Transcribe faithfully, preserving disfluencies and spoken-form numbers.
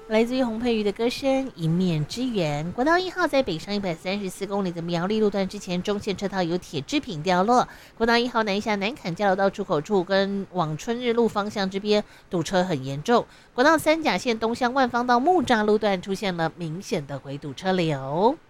来自于洪佩瑜的歌声《一面之缘》。国道一号在北上一百三十四公里的苗栗路段之前，中线车道有铁制品掉落。国道一号南下南坎交流道出口处跟往春日路方向这边堵车很严重。国道三甲线东向万方到木栅路段出现了明显的回堵车流。